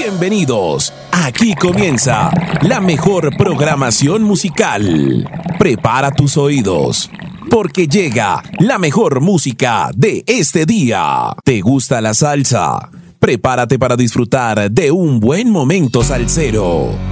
Bienvenidos. Aquí comienza la mejor programación musical. Prepara tus oídos, porque llega la mejor música de este día. ¿Te gusta la salsa? Prepárate para disfrutar de un buen momento salsero.